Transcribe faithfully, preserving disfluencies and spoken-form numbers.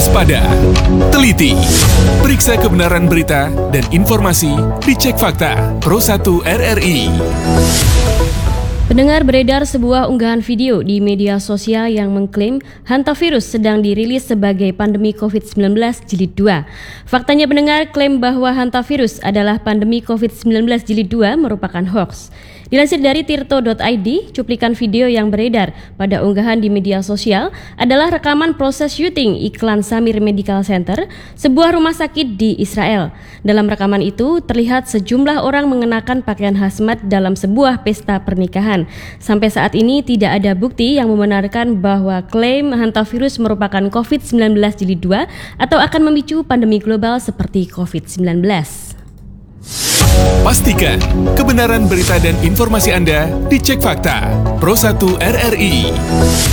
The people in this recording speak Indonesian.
Waspada, teliti, periksa kebenaran berita dan informasi, dicek fakta. Pro satu R R I. Pendengar, beredar sebuah unggahan video di media sosial yang mengklaim hantavirus sedang dirilis sebagai pandemi covid sembilan belas jilid dua. Faktanya pendengar, klaim bahwa hantavirus adalah pandemi covid sembilan belas jilid dua merupakan hoax. Dilansir dari tirto dot i d, cuplikan video yang beredar pada unggahan di media sosial adalah rekaman proses syuting iklan Samir Medical Center, sebuah rumah sakit di Israel. Dalam rekaman itu terlihat sejumlah orang mengenakan pakaian hazmat dalam sebuah pesta pernikahan. Sampai saat ini tidak ada bukti yang membenarkan bahwa klaim hantavirus merupakan covid sembilan belas jilid dua atau akan memicu pandemi global seperti covid sembilan belas. Pastikan kebenaran berita dan informasi Anda dicek fakta. Pro satu R R I.